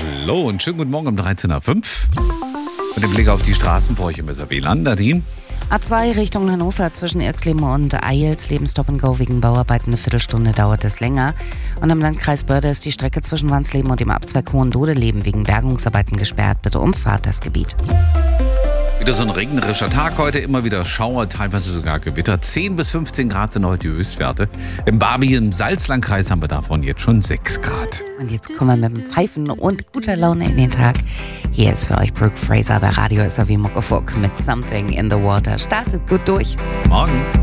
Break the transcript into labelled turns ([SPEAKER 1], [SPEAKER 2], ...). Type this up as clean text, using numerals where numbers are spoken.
[SPEAKER 1] Hallo und schönen guten Morgen um 13.05 Uhr. Mit dem Blick auf die Straßen vor euch im WLAN, Nadine.
[SPEAKER 2] A2 Richtung Hannover zwischen Irxleben und Eilsleben Stop and Go wegen Bauarbeiten. Eine Viertelstunde dauert es länger. Und im Landkreis Börde ist die Strecke zwischen Wansleben und dem Abzweig Hohendodeleben wegen Bergungsarbeiten gesperrt. Bitte umfahrt das Gebiet.
[SPEAKER 1] Wieder so ein regnerischer Tag heute, immer wieder Schauer, teilweise sogar Gewitter. 10 bis 15 Grad sind heute die Höchstwerte. Im Barby im Salzlandkreis haben wir davon jetzt schon 6 Grad.
[SPEAKER 2] Und jetzt kommen wir mit dem Pfeifen und guter Laune in den Tag. Hier ist für euch Brooke Fraser bei Radio SAW Muckefuck mit Something in the Water. Startet gut durch.
[SPEAKER 1] Morgen.